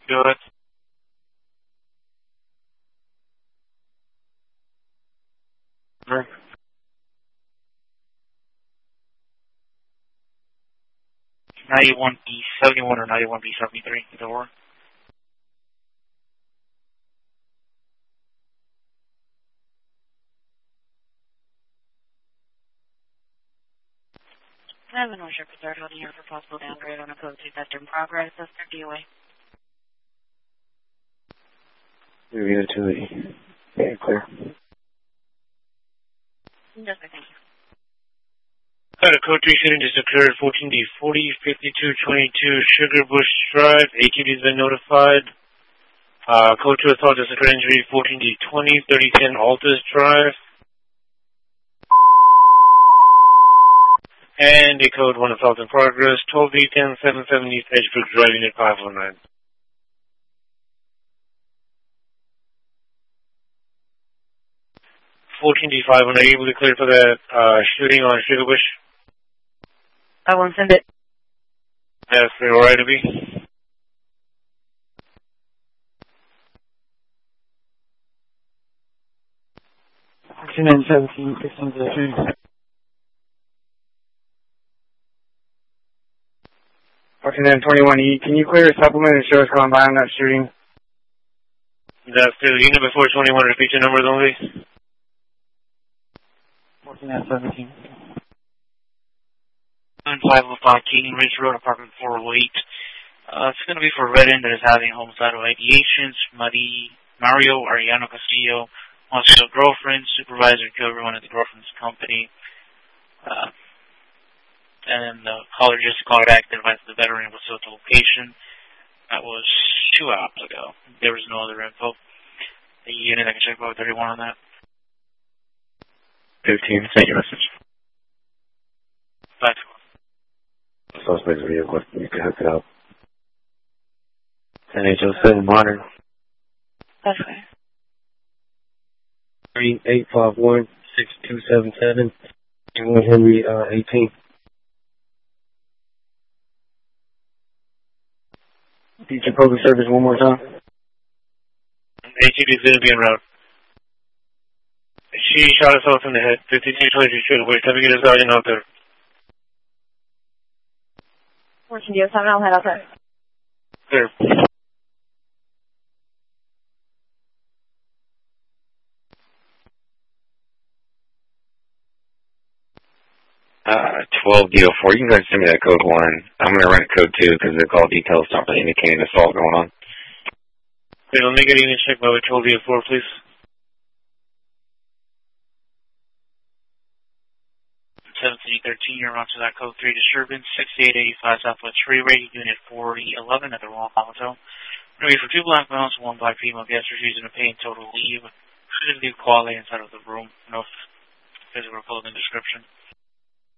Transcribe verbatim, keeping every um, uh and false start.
Go ahead. Sure. ninety-one B seventy-one or ninety-one B seventy-three, either or. I have an North Shore third holding here for possible downgrade on a code two vector in progress. That's their D O A. Maybe to the yeah, clear. Yes, sir, thank you. Got a code three shooting just occurred, fourteen D forty, fifty-two twenty-two Sugar Bush Drive. A T D has been notified. Uh, code two assault just occurred injury, fourteen D twenty, thirty ten Altus Drive. And a code one assault in progress, twelve D ten, seven seventy Edgebrook Drive, Unit five oh nine. fourteen D five, are you able to clear for that uh, shooting on Sugar Bush? I won't send it. That's all right to be. fourteen seventeen, fifteen to two. fourteen twenty-one E, can you clear a supplement and show us going by on that shooting? That's the unit before twenty-one, repeat your numbers only. fourteen seventeen. five oh five King Ridge Road, apartment four oh eight. Uh, it's going to be for Red End that is having homicidal ideations. Mari, Mario Ariano Castillo wants to kill girlfriend, supervisor killed everyone at the girlfriend's company. Uh, and then the caller just called back to advise the veteran was at the location. That was two hours ago. There was no other info. The unit, I can check about thirty-one on that. fifteen, send your message. Five. Suspect's vehicle, you can hook it up. N H O seven modern. That's right. three eight five one, six two seven seven. one Henry uh, eighteen. Future public service one more time. A T D is going to be en route. She shot herself in the head. fifty-two twenty-two Sugar Bush. Let me get a sergeant out there. fourteen D seven, I'll head out there. Clear. Uh, twelve D oh four, you can go ahead and send me that code one. I'm going to run a code two because the call details don't really indicate an assault going on. Okay, let me get you in check by twelve D oh four, please. seventeen thirteen, you're on to that code three disturbance, sixty-eight eighty-five Southwest Freeway, Unit forty eleven at the Royal Hotel. Going to be for two black males, one black female guest refusing to pay and total leave. Should leave quality inside of the room. No physical clothing description.